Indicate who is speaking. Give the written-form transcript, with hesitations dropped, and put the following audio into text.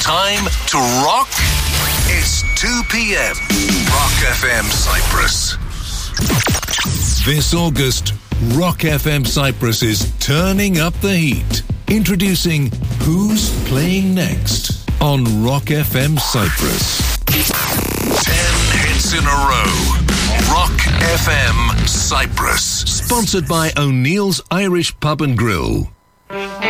Speaker 1: Time to rock. It's 2 p.m. Rock FM Cyprus. This August, Rock FM Cyprus is turning up the heat. Introducing Who's Playing Next on Rock FM Cyprus. 10 hits in a row. Rock FM Cyprus. Sponsored by O'Neill's Irish Pub and Grill.